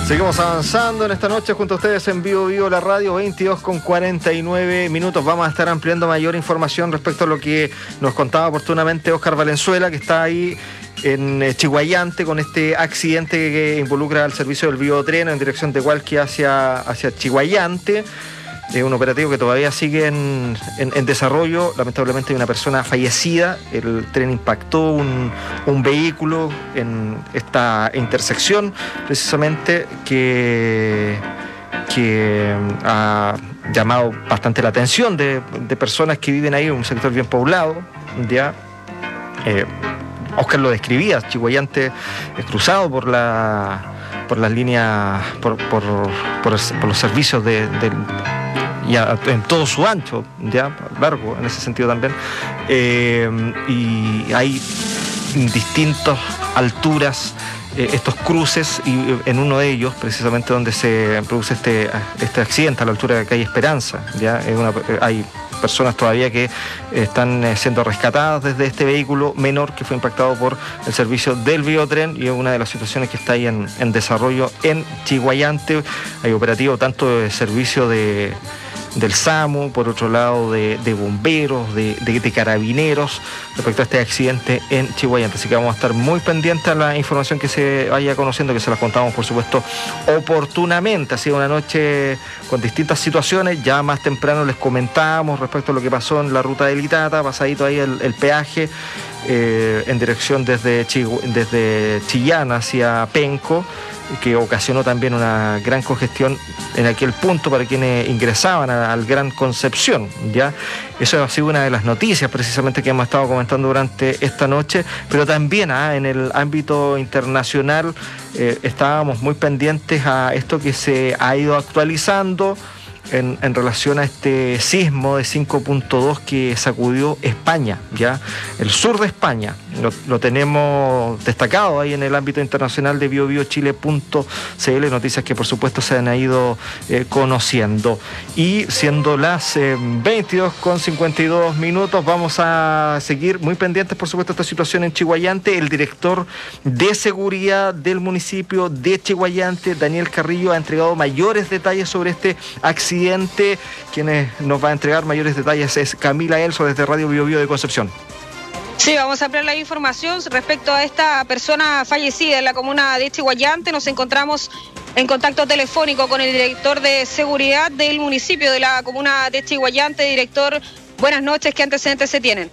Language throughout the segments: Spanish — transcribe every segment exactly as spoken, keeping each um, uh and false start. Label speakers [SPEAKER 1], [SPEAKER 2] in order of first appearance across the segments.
[SPEAKER 1] Seguimos avanzando en esta noche junto a ustedes en Vivo Vivo la radio, veintidós con cuarenta y nueve minutos. Vamos a estar ampliando mayor información respecto a lo que nos contaba oportunamente Óscar Valenzuela, que está ahí en Chiguayante con este accidente que involucra al servicio del Biotren en dirección de Hualqui hacia, hacia Chiguayante. Es un operativo que todavía sigue en, en, en desarrollo. Lamentablemente hay una persona fallecida. El tren impactó un, un vehículo en esta intersección, precisamente, que, que ha llamado bastante la atención de, de personas que viven ahí, un sector bien poblado. Ya, eh, Óscar lo describía, Chiguayante es cruzado por la por las líneas, por, por, por, el, por los servicios de, de y a, en todo su ancho, ya largo en ese sentido también, eh, y hay distintas alturas eh, estos cruces, y en uno de ellos precisamente donde se produce este, este accidente a la altura de calle Esperanza, ya es una, hay personas todavía que están siendo rescatadas desde este vehículo menor que fue impactado por el servicio del Biotren, y es una de las situaciones que está ahí en, en desarrollo en Chiguayante. Hay operativo tanto de servicio de del SAMU, por otro lado de, de bomberos, de, de, de carabineros respecto a este accidente en Chiguayante. Así que vamos a estar muy pendientes a la información que se vaya conociendo, que se las contamos por supuesto oportunamente. Ha sido una noche con distintas situaciones. Ya más temprano les comentábamos respecto a lo que pasó en la ruta del Itata, pasadito ahí el, el peaje eh, en dirección desde, Chigu, desde Chillán hacia Penco, que ocasionó también una gran congestión en aquel punto para quienes ingresaban a, al Gran Concepción. ¿Ya? Eso ha sido una de las noticias precisamente que hemos estado comentando durante esta noche, pero también ah, en el ámbito internacional eh, estábamos muy pendientes a esto que se ha ido actualizando En, en relación a este sismo de cinco punto dos que sacudió España, ya el sur de España. Lo, lo tenemos destacado ahí en el ámbito internacional de bio bio chile punto c l, noticias que por supuesto se han ido eh, conociendo. Y siendo las eh, veintidós con cincuenta y dos minutos, vamos a seguir muy pendientes por supuesto esta situación en Chiguayante. El director de seguridad del municipio de Chiguayante, Daniel Carrillo, ha entregado mayores detalles sobre este accidente. Quienes nos va a entregar mayores detalles es Camila Elso desde Radio Bio Bio de Concepción.
[SPEAKER 2] Sí, vamos a ampliar la información respecto a esta persona fallecida en la comuna de Chiguayante. Nos encontramos en contacto telefónico con el director de seguridad del municipio de la comuna de Chiguayante. Director, buenas noches, ¿qué antecedentes se tienen?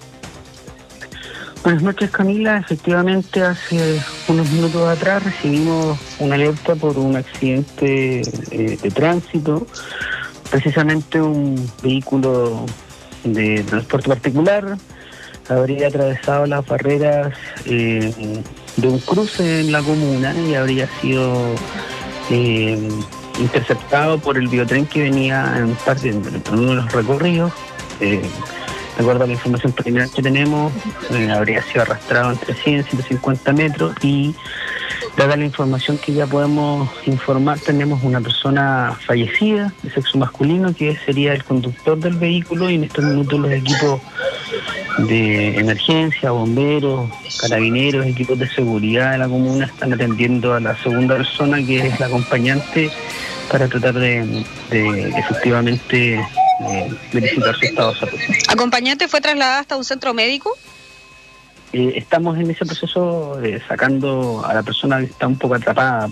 [SPEAKER 3] Buenas noches, Camila. Efectivamente, hace unos minutos atrás recibimos una alerta por un accidente eh, de tránsito. Precisamente un vehículo de transporte particular habría atravesado las barreras eh, de un cruce en la comuna y habría sido eh, interceptado por el Biotren que venía en parte en uno de los recorridos. Eh, de acuerdo a la información preliminar que tenemos, eh, habría sido arrastrado entre cien y ciento cincuenta metros, y dada la información que ya podemos informar, tenemos una persona fallecida de sexo masculino que sería el conductor del vehículo, y en estos minutos los equipos de emergencia, bomberos, carabineros, equipos de seguridad de la comuna están atendiendo a la segunda persona, que es la acompañante, para tratar de, de efectivamente eh, verificar su estado de salud.
[SPEAKER 2] ¿Acompañante fue trasladada hasta un centro médico?
[SPEAKER 3] Eh, estamos en ese proceso eh, sacando a la persona que está un poco atrapada